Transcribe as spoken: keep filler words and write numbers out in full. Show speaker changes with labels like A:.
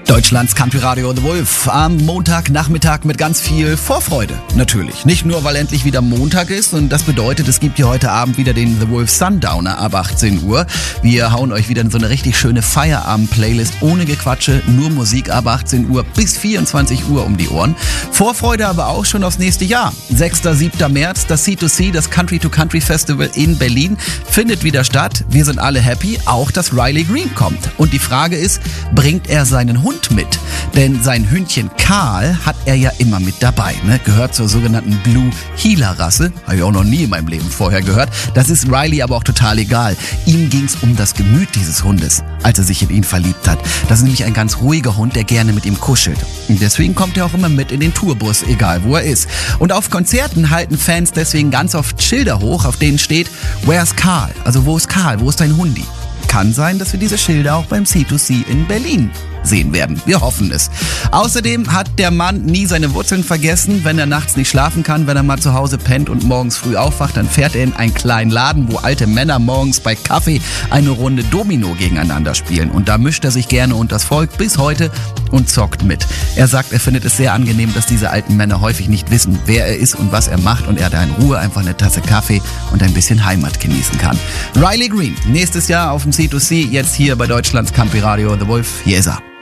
A: Deutschlands Country Radio The Wolf am Montagnachmittag mit ganz viel Vorfreude. Natürlich. Nicht nur, weil endlich wieder Montag ist und das bedeutet, es gibt hier heute Abend wieder den The Wolf Sundowner ab achtzehn Uhr. Wir hauen euch wieder in so eine richtig schöne Feierabend-Playlist ohne Gequatsche, nur Musik ab achtzehn Uhr bis vierundzwanzig Uhr um die Ohren. Vorfreude aber auch schon aufs nächste Jahr. sechster siebter März, das C zwei C, das Country to Country Festival in Berlin, findet wieder statt. Wir sind alle happy, auch dass Riley Green kommt. Und die Frage ist, bringt er seinen Hund mit? Denn sein Hündchen Karl hat er ja immer mit dabei. Ne? Gehört zur sogenannten Blue Heeler Rasse. Habe ich auch noch nie in meinem Leben vorher gehört. Das ist Riley aber auch total egal. Ihm ging's um das Gemüt dieses Hundes, als er sich in ihn verliebt hat. Das ist nämlich ein ganz ruhiger Hund, der gerne mit ihm kuschelt. Und deswegen kommt er auch immer mit in den Tourbus, egal wo er ist. Und auf Konzerten halten Fans deswegen ganz oft Schilder hoch, auf denen steht Where's Karl? Also wo ist Karl? Wo ist dein Hundi? Kann sein, dass wir diese Schilder auch beim C zwei C in Berlin sehen werden. Wir hoffen es. Außerdem hat der Mann nie seine Wurzeln vergessen. Wenn er nachts nicht schlafen kann, wenn er mal zu Hause pennt und morgens früh aufwacht, dann fährt er in einen kleinen Laden, wo alte Männer morgens bei Kaffee eine Runde Domino gegeneinander spielen. Und da mischt er sich gerne unters Volk bis heute und zockt mit. Er sagt, er findet es sehr angenehm, dass diese alten Männer häufig nicht wissen, wer er ist und was er macht und er da in Ruhe einfach eine Tasse Kaffee und ein bisschen Heimat genießen kann. Riley Green, nächstes Jahr auf dem C zwei C, jetzt hier bei Deutschlands Country Radio The Wolf. Hier ist er.